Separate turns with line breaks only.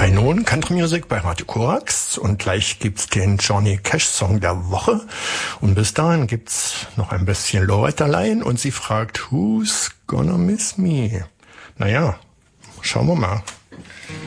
High Noon Country Music bei Radio Korax und gleich gibt's den Johnny Cash Song der Woche und bis dahin gibt's noch ein bisschen Loretta Lynn und sie fragt Who's Gonna Miss Me? Naja, schauen wir mal.